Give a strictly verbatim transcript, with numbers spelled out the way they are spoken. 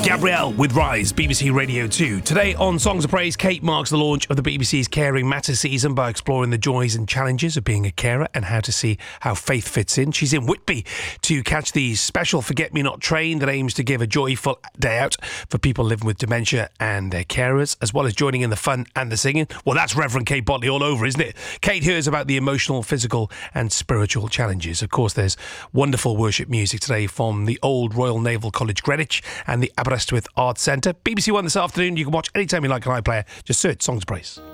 Gabrielle with Rise, B B C Radio two. Today on Songs of Praise, Kate marks the launch of the B B C's Caring Matters season by exploring the joys and challenges of being a carer and how to see how faith fits in. She's in Whitby to catch the special Forget Me Not train that aims to give a joyful day out for people living with dementia and their carers, as well as joining in the fun and the singing. Well, that's Reverend Kate Botley all over, isn't it? Kate hears about the emotional, physical and spiritual challenges. Of course, there's wonderful worship music today from the Old Royal Naval College Greenwich and the Aberystwyth Arts Centre. B B C One this afternoon. You can watch anytime you like on iPlayer. Just search Songs of Praise.